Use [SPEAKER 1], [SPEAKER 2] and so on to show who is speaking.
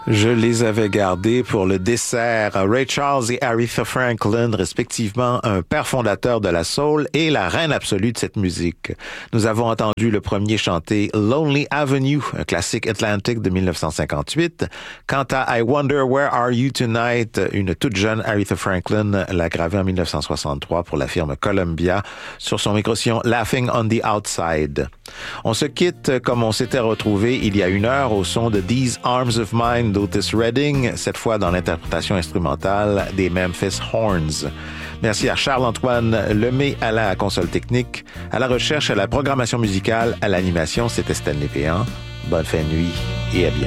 [SPEAKER 1] Je les avais gardés pour le dessert. Ray Charles et Aretha Franklin, respectivement un père fondateur de la soul et la reine absolue de cette musique. Nous avons entendu le premier chanter Lonely Avenue, un classique Atlantic de 1958. Quant à I Wonder Where Are You Tonight, une toute jeune Aretha Franklin l'a gravée en 1963 pour la firme Columbia sur son micro-sillon Laughing on the Outside. On se quitte comme on s'était retrouvé il y a une heure au son de These Arms of Mine d'Otis Redding, cette fois dans l'interprétation instrumentale des Memphis Horns. Merci à Charles-Antoine Lemay à la console technique, à la recherche, à la programmation musicale, à l'animation, c'était Stanley Péan. Bonne fin de nuit et à bientôt.